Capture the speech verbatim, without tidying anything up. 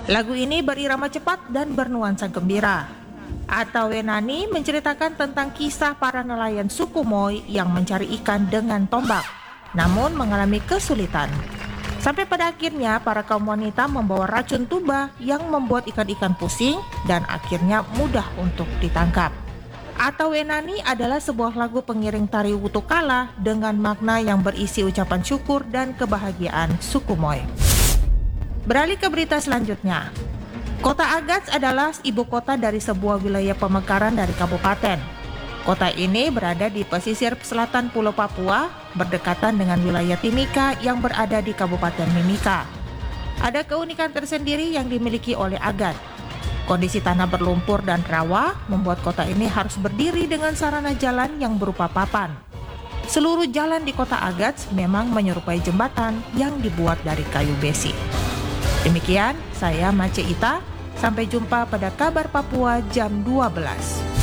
Lagu ini berirama cepat dan bernuansa gembira. Atawenani menceritakan tentang kisah para nelayan suku Moi yang mencari ikan dengan tombak, namun mengalami kesulitan. Sampai pada akhirnya para kaum wanita membawa racun tuba yang membuat ikan-ikan pusing dan akhirnya mudah untuk ditangkap. Atawenani adalah sebuah lagu pengiring tari Wutukala dengan makna yang berisi ucapan syukur dan kebahagiaan suku Moi. Beralih ke berita selanjutnya. Kota Agats adalah ibu kota dari sebuah wilayah pemekaran dari kabupaten. Kota ini berada di pesisir selatan Pulau Papua, berdekatan dengan wilayah Timika yang berada di Kabupaten Mimika. Ada keunikan tersendiri yang dimiliki oleh Agats. Kondisi tanah berlumpur dan rawa membuat kota ini harus berdiri dengan sarana jalan yang berupa papan. Seluruh jalan di kota Agats memang menyerupai jembatan yang dibuat dari kayu besi. Demikian, saya Mace Ita. Sampai jumpa pada kabar Papua jam dua belas.